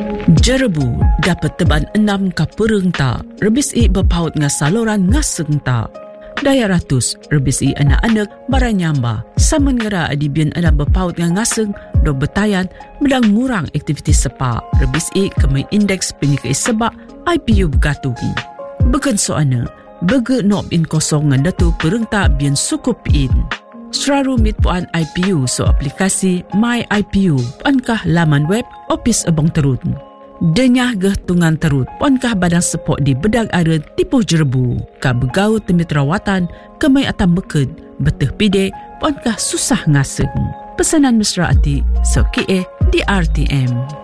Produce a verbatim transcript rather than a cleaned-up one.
Jerebu dapat teban enam ka pereng ta, rebis i berpaut nga saluran ngaseng ta. Daya ratus, rebis i anak-anak baranyamba. Saman ngera adibian anak berpaut nga ngaseng, do betayan, medang murang aktivitas sepa. Rebis i kemai indeks penyikai sebak I P U bergatung. Begen soana, bege nob in kosong ngan datu pereng ta bian sukup in. Seraru mit puan I P U so aplikasi My I P U, puankah laman web Opis Abang Terun. Denyah geh tungan terut, puankah badan sepok di bedag aren tipu jerebu. Ka begau temit rawatan, kemai atam beked, beteh pide, puankah susah ngaseng. Pesanan mesra ati, so kie di R T M.